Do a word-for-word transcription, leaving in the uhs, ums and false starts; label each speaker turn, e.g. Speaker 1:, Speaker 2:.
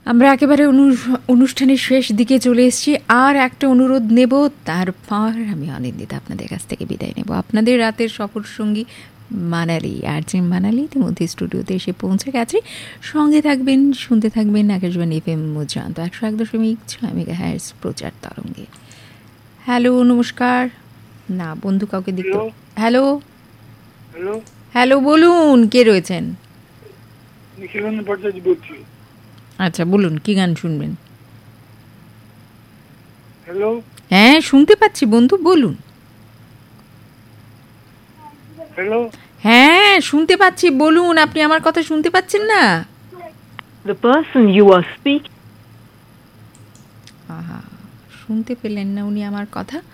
Speaker 1: আমরা একেবারে অনুষ্ঠানের শেষ দিকে চলে এসেছি। আর একটা অনুরোধ নেব, তারপর আমি অনিন্দিতা আপনাদের কাছ থেকে বিদায় নেব। আপনাদের রাতের সফর সঙ্গী মানালি, আর যে মানালি ইতিমধ্যে স্টুডিওতে এসে পৌঁছে গেছে। সঙ্গে থাকবেন, শুনতে থাকবেন আকাশবাণী এফএম মুজান্ত একশো এক দশমিক ছয় মেগাহার্টজ প্রচার তরঙ্গে। হ্যালো, নমস্কার। না, বন্ধু কাউকে দেখতে। হ্যালো
Speaker 2: হ্যালো
Speaker 1: হ্যালো বলুন, কে রয়েছেন?
Speaker 2: নিখিলন ভট্টাচার্য বলছি।
Speaker 1: আচ্ছা বলুন, কি গান শুনবেন?
Speaker 2: হ্যালো,
Speaker 1: হ্যাঁ শুনতে পাচ্ছি বন্ধু, বলুন।
Speaker 2: হ্যালো,
Speaker 1: হ্যাঁ শুনতে পাচ্ছি, বলুন। আপনি আমার কথা শুনতে পাচ্ছেন না?
Speaker 3: The person you are speaking.
Speaker 1: আহা, শুনতে পেলেন না উনি আমার কথা?